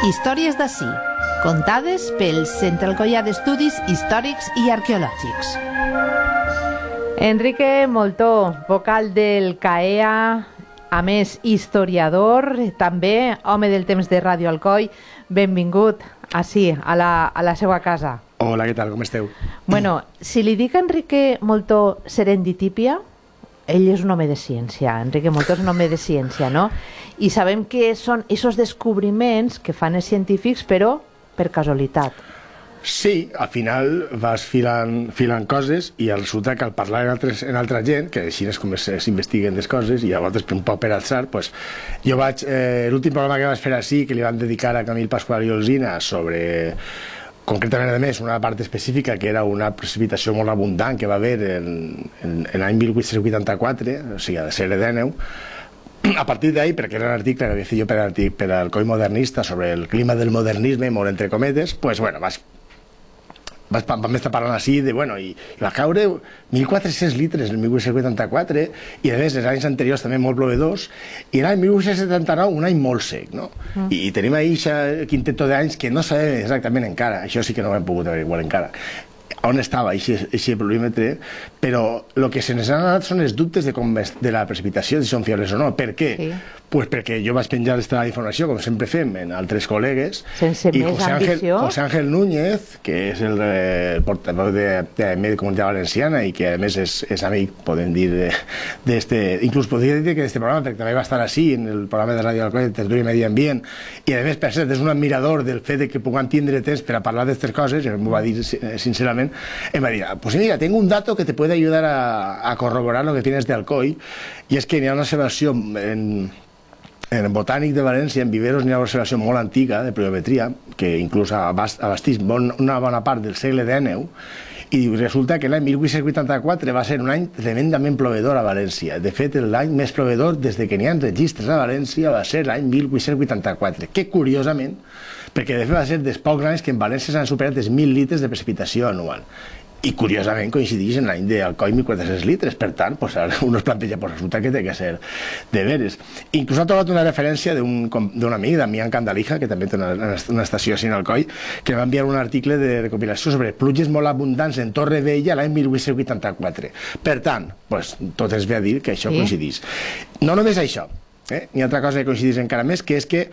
Històries d'ací, contades pel Centre Alcoià d'Estudis Històrics i Arqueològics. Enrique Moltó, vocal del CAEA, a més historiador, també home del temps de Ràdio Alcoi, benvingut ací, a la seva casa. Hola, què tal, com esteu? Bueno, si li dic a Enrique Moltó serendipítia, ell és un home de ciència, Enrique Moltó és un home de ciència, no? I sabem que són aquests descobriments que fan els científics, però per casualitat. Sí, al final vas filant coses i resulta que al parlar en altra gent, que així és com s'investiguen les coses, i llavors un poc per alçar, doncs, jo vaig, l'últim programa que vaig fer així, que li van dedicar a Camil Pasqual i Olsina sobre, concretament a més, una part específica que era una precipitació molt abundant que va haver en l'any 1884, o sigui, a la segle XIX. A partir d'ahí, perquè era un article que havia fet jo per al Coi Modernista sobre el clima del modernisme, molt entre cometes, doncs, bueno, vam estar parlant així de, bueno, i va caure 1.400 litres el 1884, i a més els anys anteriors també molt plovedors, i l'any 1879 un any molt sec, no? I tenim ahí aquest quinteto d'anys que no sabem exactament encara, això sí que no ho hem pogut averiguar encara, on estava aquest polímetre, però el que se'ns han anat són els dubtes de la precipitació, si són fiables o no. Per què? Sí. Pues perquè jo vaig penjar aquesta informació, com sempre fem, en altres col·legues. Sense més ambició. José Ángel Núñez, que és el portaveu de Medi Comunitat Valenciana i que a més és amic, podem dir, inclús podria dir que d'este programa, perquè també va estar així en el programa de Ràdio Alcoi de Territori i Medi Ambient, i a més, per cert, és un admirador del fet que puguem tindre temps per a parlar d'aquestes coses, i m'ho va dir sincerament, em va dir, pues mira, tengo un dato que te puede ayudar a corroborar lo que tienes de Alcoi, i és que n'hi ha una observació en Botànic de València, en viveros, n'hi ha una observació molt antiga de pluviometria, que inclús abastís una bona part del segle XIX, i resulta que l'any 1884 va ser un any tremendament plovedor a València. De fet, l'any més plovedor des que n'hi ha registres a València va ser l'any 1884, que curiosament, perquè de fet va ser dels pocs anys que en València s'han superat els 1.000 litres de precipitació anual. I curiosament coincideix en l'any d'Alcoi 1.400 litres, per tant, pues, un es planteja, pues, resulta que té que ser de veres. Inclús ha trobat una referència d'un amic, Damián Candalija, que també té una estació així en Alcoi, que va enviar un article de recopilació sobre pluges molt abundants en Torre Vella l'any 1884. Per tant, pues, tot ens ve a dir que això coincideix. No només això, n'hi ha altra cosa que coincideix encara més, que és que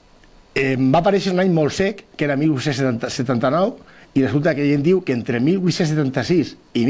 va aparèixer un any molt sec, que era 1879, i resulta que ell diu que entre 1876 i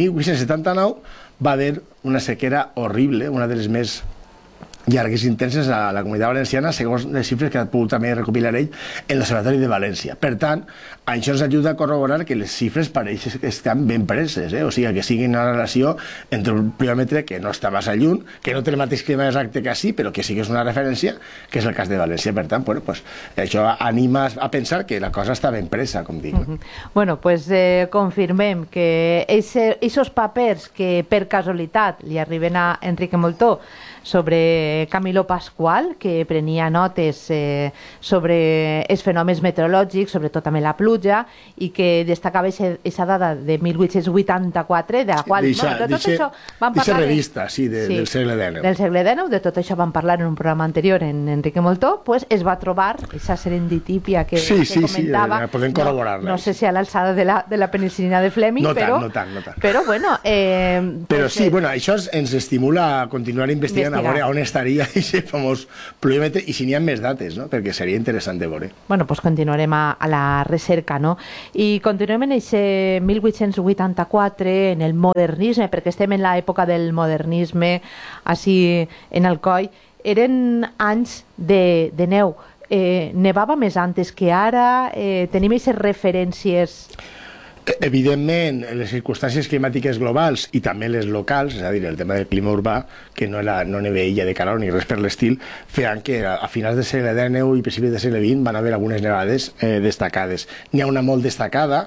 1879 va haver una sequera horrible, una de les més llargues i intenses a la Comunitat Valenciana, segons les xifres que ha pogut també recopilar ell en l'Observatori de València. Per tant, això ens ajuda a corroborar que les xifres pareixen que estan ben preses, o sigui, que siguin una relació entre un pluviometre que no està massa lluny, que no té el mateix clima exacte que així, però que sí que és una referència, que és el cas de València. Per tant, bueno, pues, això anima a pensar que la cosa està ben presa, com dic. Bueno, pues confirmem que aquests papers que per casualitat li arriben a Enrique Moltó sobre Camilo Pasqual, que prenia notes sobre els fenòmens meteorològics, sobretot també la pluja, i que destacava aquesta dada de 1884, de la qual... D'aquesta revista, sí, del segle XIX. Del segle XIX, de tot això vam parlar en un programa anterior en Enrique Moltó, pues es va trobar aquesta serendipítia que comentava. Sí, podem corroborar-la. No sé si a l'alçada de la penicilina de Fleming, però... No tant. Però, bueno... Però sí, bueno, això ens estimula a continuar investigant a veure on estaria aquest famós pluviometre i si n'hi ha més dates, no? Perquè seria interessant de veure. Bueno, doncs continuarem a la recerca, no? I continuem en aquest 1884, en el modernisme, perquè estem en l'època del modernisme, així en Alcoi. Eren anys de neu. Nevava més antes que ara? Tenim aquestes referències... Evidentment, les circumstàncies climàtiques globals i també les locals, és a dir, el tema del clima urbà, que no neveïlla de calor ni res per l'estil, feien que a finals del segle XIX i principis del segle XX van haver algunes nevades destacades. N'hi ha una molt destacada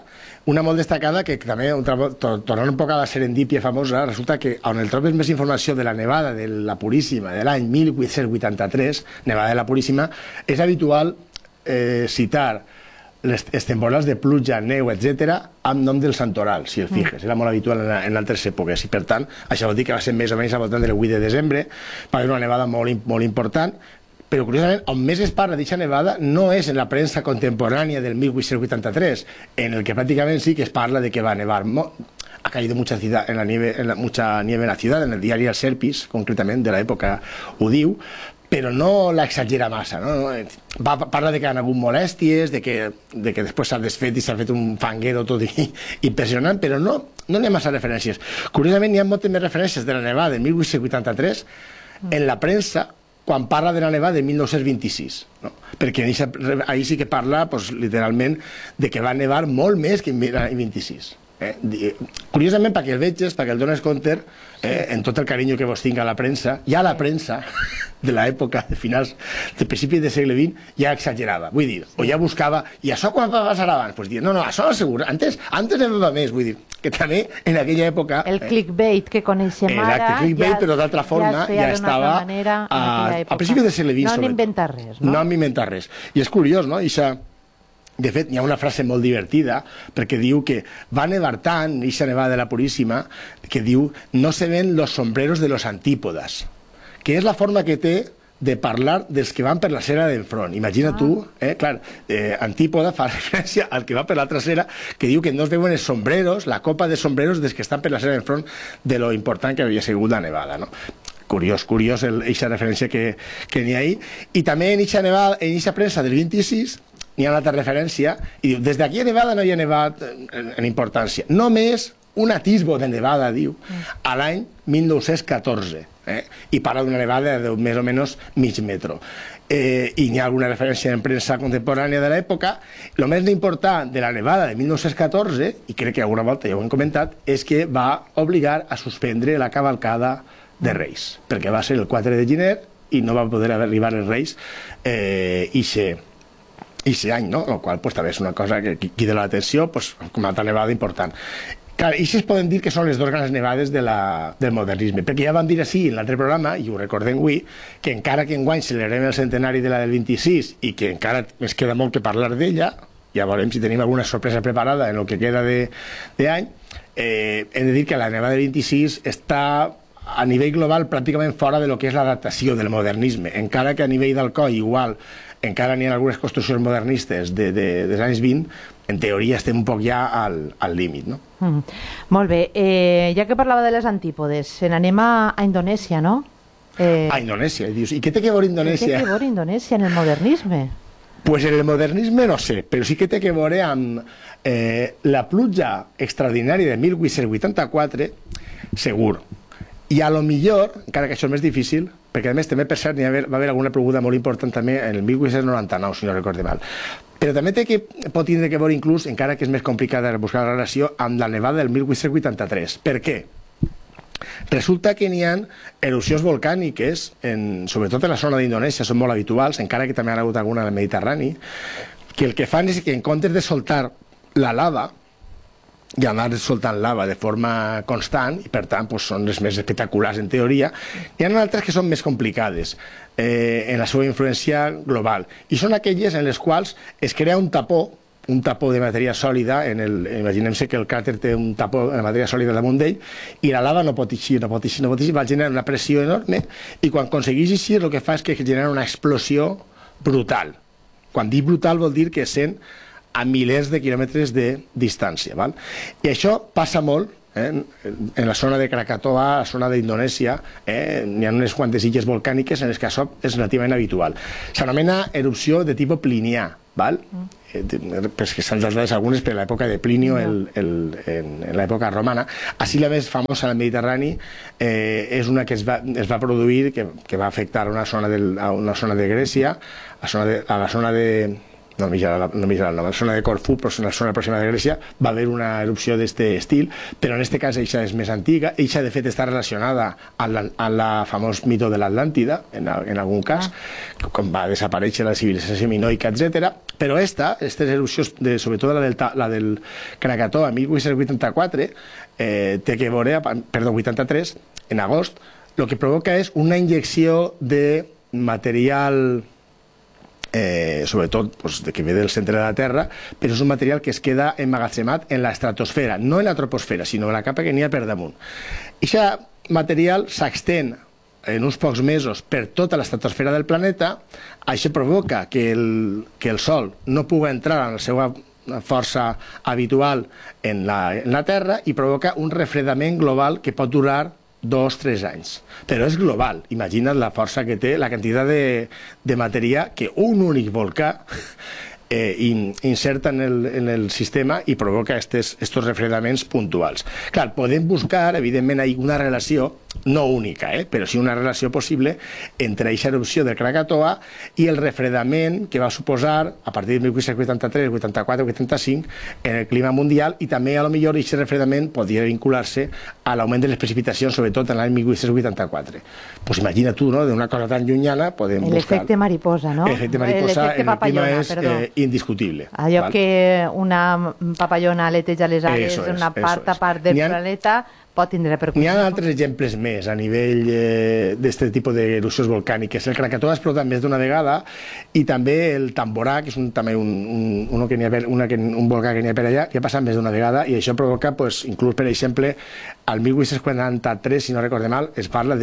que també, tornant un poc a la serendípia famosa, resulta que on el trobes més informació de la nevada de la Puríssima de l'any 1883, nevada de la Puríssima, és habitual citar els temporals de pluja, neu, etc., amb nom del santoral, si el fijes. Era molt habitual en altres èpoques i, per tant, això vol dir que va ser més o menys al voltant del 8 de desembre, va haver una nevada molt important, però curiosament, on més es parla d'aquesta nevada no és en la premsa contemporània del 1883, en el que pràcticament sí que es parla de que va nevar. Ha caído mucha nieve en la ciudad, en el diario El Serpis, concretament, de l'època, ho diu, però no l'exagera massa, no? Parla de que han hagut molèsties, de que després s'ha desfet i s'ha fet un fanguero tot impressionant, però no hi ha massa referències. Curiosament, hi ha moltes més referències de la nevada de 1883 en la premsa quan parla de la nevada de 1926, no? Perquè ahir sí que parla, pues, literalment, de que va nevar molt més que en 1926. Curiosament, perquè el veges, perquè el dones compte, en tot el carinyo que vos tinc a la premsa, ja la premsa de l'època de finals, de principis del segle XX, ja exagerava, vull dir, o ja buscava, i això quan va passar abans? Pues dir, no, això segur, antes nevava més, vull dir, que també en aquella època... El clickbait que coneixem ara... Exacte, clickbait, però d'altra forma ja estava a principis del segle XX. No han inventat res, no? No han inventat res. I és curiós, no? De fet, hi ha una frase molt divertida, perquè diu que va nevar tant, eixa nevada de la Puríssima, que diu, no se ven los sombreros de los antípodas, que és la forma que té de parlar dels que van per la cera d'enfront. Imagina tu, clar, antípoda fa referència al que va per l'altra cera, que diu que no es veuen els sombreros, la copa de sombreros dels que estan per la cera d'enfront, de lo important que havia sigut la nevada, no? Curiós, eixa referència que n'hi ha ahí. I també en eixa nevada, en eixa premsa del 26, n'hi ha una altra referència, i diu, des d'aquí a nevada no hi ha nevat en importància. Només un atisbo de nevada, diu, a l'any 1914, i parla d'una nevada de més o menys mig metro. I n'hi ha alguna referència en premsa contemporània de l'època. El més important de la nevada de 1914, i crec que alguna volta ja ho hem comentat, és que va obligar a suspendre la cavalcada de Reis, perquè va ser el 4 de gener i no va poder arribar els Reis eixe any, no? El qual també és una cosa que crida l'atenció com una altra nevada important. Clar, i si es poden dir que són les dues grans nevades del modernisme, perquè ja vam dir així en l'altre programa, i ho recordem avui, que encara que enguany celebrem el centenari de la del 26 i que encara ens queda molt que parlar d'ella, ja veurem si tenim alguna sorpresa preparada en el que queda d'any, hem de dir que la nevada del 26 està a nivell global pràcticament fora de lo que és l'adaptació del modernisme, encara que a nivell d'Alcoi igual encara n'hi ha algunes construccions modernistes dels anys 20, en teoria estem un poc ja al límit, no? Molt bé, ja que parlava de les antípodes, se n'anem a Indonèsia, no? A Indonèsia, i dius, i què té que veure Indonèsia? Què té que veure Indonèsia en el modernisme? Pues en el modernisme no sé, però sí que té que veure amb la pluja extraordinària de 1884, segur. I a lo millor, encara que això és més difícil, perquè a més també per cert va haver alguna ploguda molt important també en el 1899, si no recorde mal. Però també pot tindre que veure inclús, encara que és més complicat de buscar la relació, amb la nevada del 1883. Per què? Resulta que n'hi ha erupcions volcàniques, sobretot en la zona d'Indonèsia, són molt habituals, encara que també ha hagut alguna al Mediterrani, que el que fan és que en comptes de soltar la lava, i anar soltant lava de forma constant, i per tant són les més espectaculars en teoria, hi ha altres que són més complicades en la seva influència global, i són aquelles en les quals es crea un tapó de matèria sòlida, imaginem-se que el cràter té un tapó de matèria sòlida damunt d'ell, i la lava no pot eixir, va generar una pressió enorme, i quan aconsegueix eixir el que fa és que genera una explosió brutal. Quan dic brutal vol dir que sent a milers de quilòmetres de distància. I això passa molt en la zona de Krakatoa, la zona d'Indonèsia, n'hi ha unes quantes illes volcàniques en les que això és relativament habitual. S'anomena erupció de tipus plinià, perquè s'han traslladat algunes per l'època de Plinio en l'època romana. Així la més famosa al Mediterrani és una que es va produir, que va afectar a una zona de Grècia, a la zona de... no la zona de Corfú, però en la zona pròxima de Grècia va haver una erupció d'aquest estil, però en aquest cas eixa és més antiga, eixa de fet està relacionada amb la famós mito de l'Atlàntida, en algun cas, quan va desaparèixer la civilització minoica, etc. Però aquestes erupcions, sobretot la del Krakatoa, 1884, té que veure, perdó, 83, en agost, el que provoca és una injecció de material sobretot que ve del centre de la Terra, però és un material que es queda emmagatzemat en l'estratosfera, no en la troposfera, sinó en la capa que n'hi ha per damunt. Aquest material s'extén en uns pocs mesos per tota l'estratosfera del planeta, això provoca que el Sol no pugui entrar en la seva força habitual en la Terra i provoca un refredament global que pot durar 2-3 anys. Però és global. Imagina't la força que té, la quantitat de matèria que un únic volcà inserta en el sistema i provoca estos refredaments puntuals. Clar, podem buscar, evidentment, una relació, no única, però sí una relació possible entre aquesta erupció del Krakatoa i el refredament que va suposar a partir de 1883, 84, 85 en el clima mundial, i també a lo millor aquest refredament podria vincular-se a l'augment de les precipitacions, sobretot en l'any 1884. Pues imagina tu, no?, d'una cosa tan llunyana podem buscar... L'efecte mariposa, no? L'efecte mariposa en el clima és indiscutible. Allò que una papallona aleteja les àrees en una part a part del planeta pot tindre repercussió. N'hi ha altres exemples més a nivell d'aquest tipus d'erupcions volcàniques. El Krakatoa ha explotat més d'una vegada, i també el Tamborà, que és també un volcà que n'hi ha per allà, que ha passat més d'una vegada, i això provoca, inclús per exemple, al 1843, si no recorde mal, es parla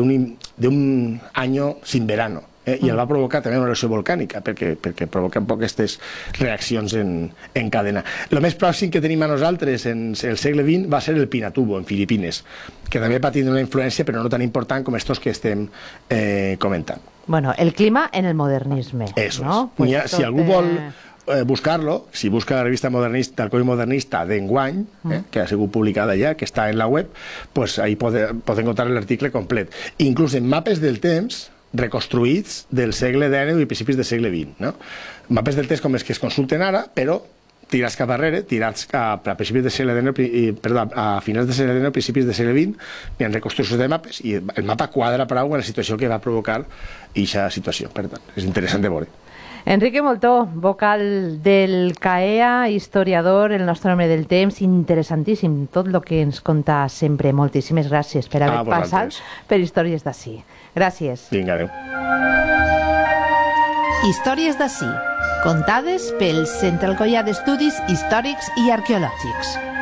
d'un any sin verano. I el va provocar també una erupció volcànica, perquè provoca un poc aquestes reaccions en cadena. El més pròxim que tenim a nosaltres en el segle XX va ser el Pinatubo, en Filipines, que també va tenir una influència, però no tan important com estos que estem comentant. Bueno, el clima en el modernisme. Eso ¿no? Pues si algú vol buscar-lo, si busca la revista modernista, el Coi Modernista d'enguany, que ha sigut publicada ja, que està en la web, pues ahí podem encontrar l'article complet. Inclús en mapes del temps reconstruïts del segle XIX i principis del segle XX, no? Mapes del temps com els que es consulten ara, però tirats cap arrere, tirats a principis del segle XIX, a finals del segle XIX, principis del segle XX, hi ha reconstruccions de mapes, i el mapa quadra prou amb la situació que va provocar aquesta situació. Per tant, és interessant de veure. Enrique Moltó, vocal del CAEA, historiador, el nostre home del temps, interessantíssim tot el que ens conta sempre. Moltíssimes gràcies per haver passat per Històries d'Ací. Gràcies. Vinga, adéu. Històries d'Ací, contades pel Centre Alcoià d'Estudis Històrics i Arqueològics.